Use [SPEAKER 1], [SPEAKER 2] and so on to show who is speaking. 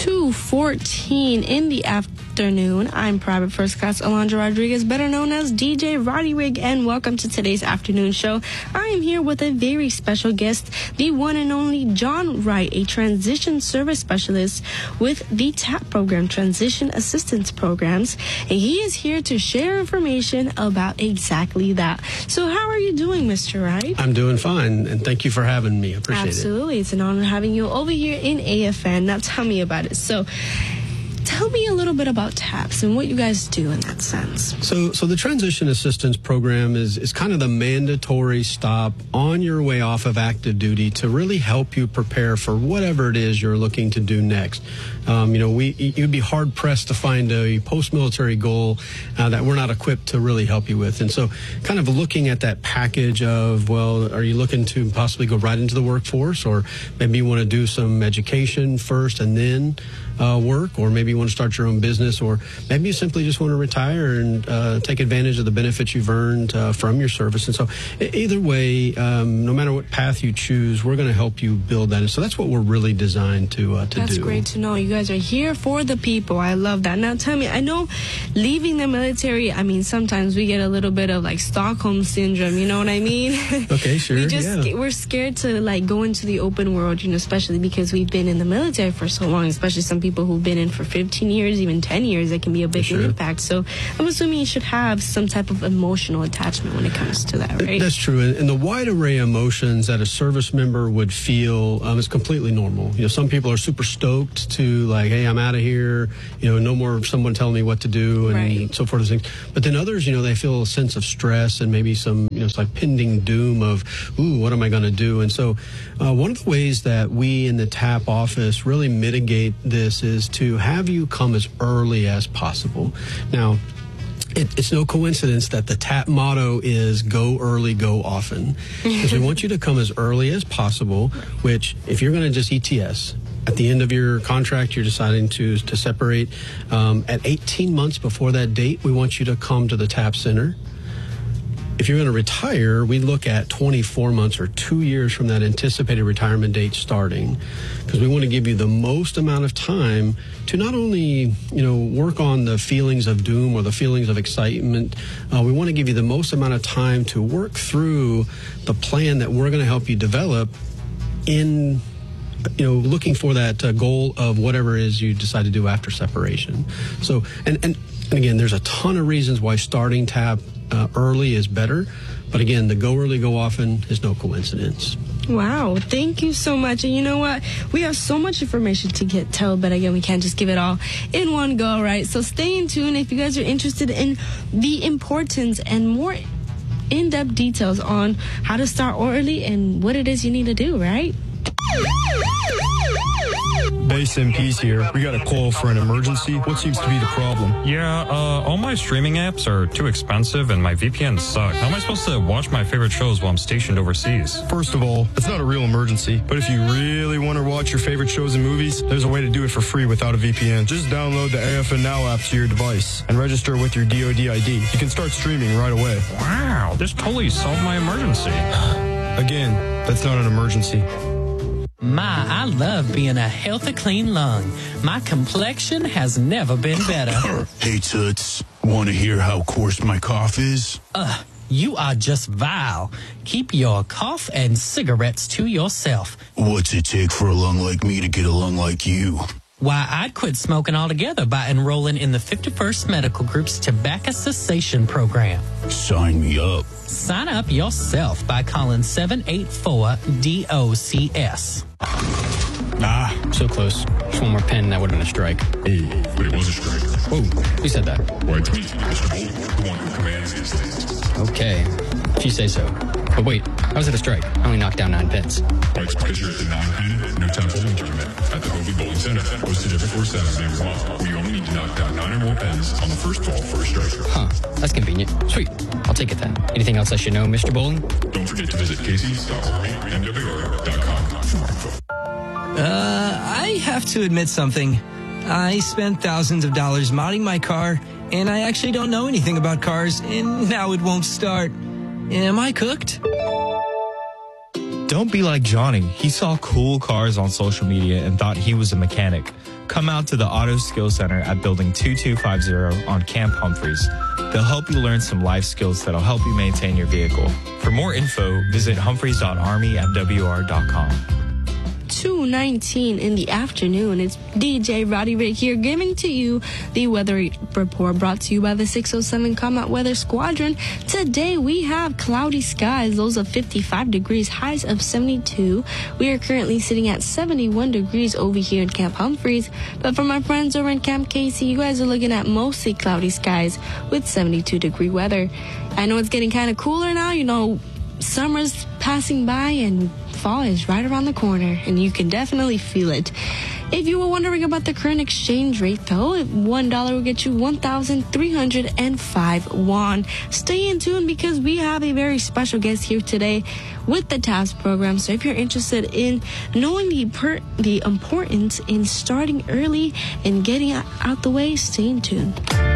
[SPEAKER 1] 2:14 in the afternoon. I'm Private First Class Alondra Rodriguez, better known as DJ Roddy Rig, and welcome to today's afternoon show. I am here with a very special guest, the one and only John Wright, a transition service specialist with the TAP program, Transition Assistance Programs, and he is here to share information about exactly that. So how are you doing, Mr. Wright?
[SPEAKER 2] I'm doing fine, and thank you for having me. I appreciate it.
[SPEAKER 1] Absolutely. It's an honor having you over here in AFN. Now tell me about it. So tell me a little bit about TAPS and what you guys do in that sense.
[SPEAKER 2] So the Transition Assistance Program is kind of the mandatory stop on your way off of active duty to really help you prepare for whatever it is you're looking to do next. You'd be hard pressed to find a post-military goal that we're not equipped to really help you with. And so kind of looking at that package of, well, are you looking to possibly go right into the workforce, or maybe you want to do some education first and then work, or maybe you want to start your own business, or maybe you simply just want to retire and take advantage of the benefits you've earned from your service. And so either way, no matter what path you choose, we're going to help you build that. And so that's what we're really designed to do.
[SPEAKER 1] That's great to know. You guys are here for the people. I love that. Now tell me, I know leaving the military, I mean, sometimes we get a little bit of like Stockholm syndrome, you know what I mean?
[SPEAKER 2] Okay, sure.
[SPEAKER 1] We're scared to like go into the open world, especially because we've been in the military for so long, especially some people who've been in for 15 years, even 10 years, that can be a big impact. So I'm assuming you should have some type of emotional attachment when it comes to that, right?
[SPEAKER 2] That's true. And the wide array of emotions that a service member would feel is completely normal. Some people are super stoked to like, hey, I'm out of here, no more someone telling me what to do and so forth and things. But then others, they feel a sense of stress and maybe some, it's like pending doom of, ooh, what am I going to do? And so one of the ways that we in the TAP office really mitigate this is to have you come as early as possible. Now, it's no coincidence that the TAP motto is go early, go often. Because we want you to come as early as possible, which if you're going to just ETS, at the end of your contract, you're deciding to separate. At 18 months before that date, we want you to come to the TAP Center. If you're going to retire, we look at 24 months or 2 years from that anticipated retirement date starting, because we want to give you the most amount of time to not only, work on the feelings of doom or the feelings of excitement. We want to give you the most amount of time to work through the plan that we're going to help you develop in looking for that goal of whatever it is you decide to do after separation. So, and again, there's a ton of reasons why starting TAP early is better. But again, the go early, go often is no coincidence.
[SPEAKER 1] Wow. Thank you so much. And you know what? We have so much information to tell, but again, we can't just give it all in one go, right? So stay in tune if you guys are interested in the importance and more in-depth details on how to start early and what it is you need to do, right?
[SPEAKER 3] Base MP's here. We got a call for an emergency. What seems to be the problem?
[SPEAKER 4] Yeah, all my streaming apps are too expensive and my VPN suck. How am I supposed to watch my favorite shows while I'm stationed overseas?
[SPEAKER 3] First of all, it's not a real emergency, but if you really want to watch your favorite shows and movies, there's a way to do it for free without a VPN. Just download the AFN Now app to your device and register with your DoD ID. You can start streaming right away.
[SPEAKER 4] Wow, this totally solved my emergency.
[SPEAKER 3] Again, that's not an emergency.
[SPEAKER 5] My, I love being a healthy, clean lung. My complexion has never been better.
[SPEAKER 6] Hey, Toots. Want to hear how coarse my cough is?
[SPEAKER 5] You are just vile. Keep your cough and cigarettes to yourself.
[SPEAKER 6] What's it take for a lung like me to get a lung like you?
[SPEAKER 5] Why, I'd quit smoking altogether by enrolling in the 51st Medical Group's Tobacco Cessation Program.
[SPEAKER 6] Sign me up.
[SPEAKER 5] Sign up yourself by calling 784-DOCS.
[SPEAKER 7] So close. Just one more pen, that would have been a strike.
[SPEAKER 8] Oh, but it was a strike.
[SPEAKER 7] Whoa, who said that?
[SPEAKER 8] Why, it's me, Mr. Bolt, the one who commands these things.
[SPEAKER 7] Okay, if you say so. But wait, how was it a strike? I only knocked down 9 pins.
[SPEAKER 8] Why, it's because you're at the 9-pin no-time bowling tournament at the Hovey Bowling Center, hosted every 4-7 day long, where you only need to knock down 9 or more pins on the first ball for a strike.
[SPEAKER 7] Huh, that's convenient. Sweet, I'll take it then. Anything else I should know, Mr. Bowling?
[SPEAKER 8] Don't forget to visit casey.mwr.com for more info.
[SPEAKER 9] I have to admit something. I spent thousands of dollars modding my car, and I actually don't know anything about cars, and now it won't start. Am I cooked?
[SPEAKER 10] Don't be like Johnny. He saw cool cars on social media and thought he was a mechanic. Come out to the Auto Skills Center at Building 2250 on Camp Humphreys. They'll help you learn some life skills that'll help you maintain your vehicle. For more info, visit humphreys.army@wr.com.
[SPEAKER 1] 2:19 in the afternoon. It's DJ Roddy Rick here giving to you the weather report brought to you by the 607 Combat Weather Squadron. Today we have cloudy skies, lows of 55 degrees, highs of 72. We are currently sitting at 71 degrees over here in Camp Humphreys. But for my friends over in Camp Casey, you guys are looking at mostly cloudy skies with 72-degree weather. I know it's getting kind of cooler now. You know, summer's passing by and fall is right around the corner, and you can definitely feel it. If you were wondering about the current exchange rate, though, $1 will get you 1,305 won. Stay in tune because we have a very special guest here today with the TAPS program. So if you're interested in knowing the importance in starting early and getting out the way, stay in tune.